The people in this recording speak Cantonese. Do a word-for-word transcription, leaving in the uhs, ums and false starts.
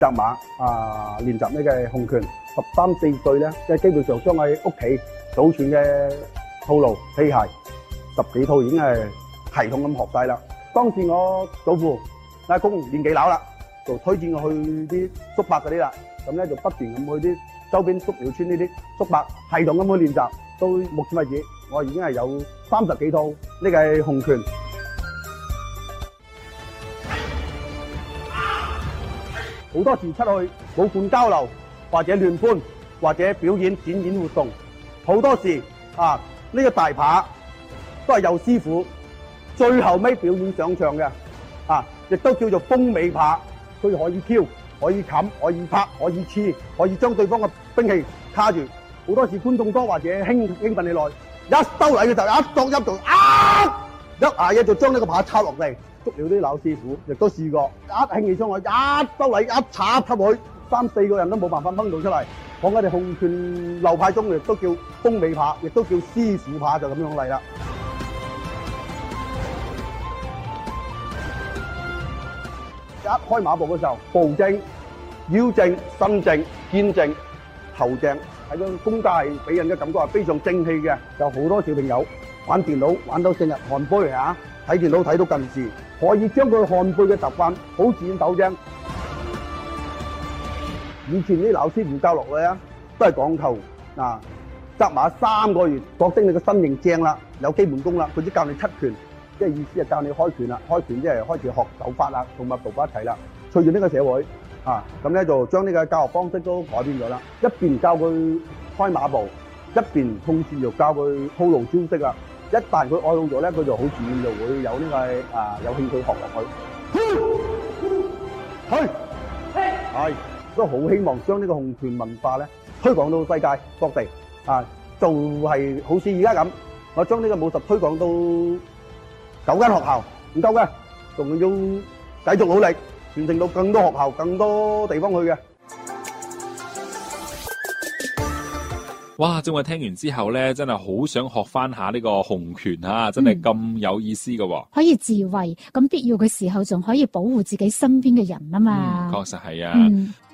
紮馬啊練習呢個洪拳。十三四歲咧，即係基本上將喺屋企祖傳嘅套路器械十幾套已經係系統咁學晒啦。當時我祖父阿公年紀老啦，就推薦我去啲叔伯嗰啲啦，咁咧就不斷咁去啲周邊竹苗村呢啲叔伯系統咁去練習。到目前為止，我已經係有三十幾套呢個洪拳。好多時出去武館交流，或者亂搬，或者表演展演活動，好多時啊呢、這個大扒都係有師傅，最後尾表演上場嘅，啊亦都叫做風尾扒，佢可以挑，可以冚，可以拍，可以刺，可以將對方嘅兵器卡住。好多時觀眾多或者興興奮起來，一收嚟嘅就一作一做啊，一下嘢就將呢個扒插落嚟。捉了啲老師傅亦都試過，一興起上去，一收嚟一插插佢，三四個人都冇辦法掹到出嚟。講我哋洪拳流派中亦都叫風尾扒，亦都叫師傅扒，就咁樣嚟啦。一開馬步嘅時候，步正、腰正、身正、肩正、頭正，喺個功架係俾人嘅感覺係非常正氣嘅。有好多小朋友玩電腦玩到成日寒背嚇，睇電腦睇到近視，可以將佢寒背嘅習慣好自然糾正。以前啲老師傅教落去啊，都係講求嗱，紮馬三個月，覺得你個身形正啦，有基本功啦，佢先教你七拳，即係意思係教你開拳啦，開拳即係開始學手法啦，同埋步法一齊啦。隨住呢個社會啊，咁咧就將呢個教學方式都改變咗啦，一邊教佢開馬步，一邊同時又教佢套路招式啊。一旦佢愛好咗咧，佢就好自然就會有呢個啊有興趣學落去。去，係都好希望將呢個洪拳文化咧推廣到世界各地啊！就係好似而家咁，我將呢個武術推廣到九間學校唔夠嘅，仲要繼續努力，傳承到更多學校、更多地方去嘅。 哇！正話聽完之後咧，真係好想學翻下呢個洪拳啊！真係咁有意思嘅， 可以自衛，咁必要嘅時候仲可以保護自己身邊嘅人啊嘛。 嗯，確實係啊。 嗯